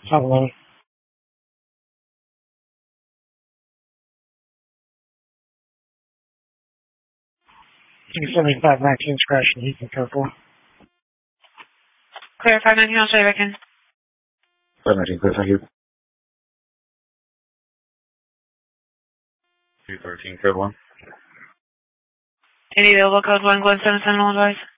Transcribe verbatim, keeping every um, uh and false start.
Hello. seventy-five nineteen crash in Heaton Purple. Clear five nineteen, I'll show you back in. five nineteen, clear, thank you. two thirteen, code one. Any available code one, Glen seven seven, advise.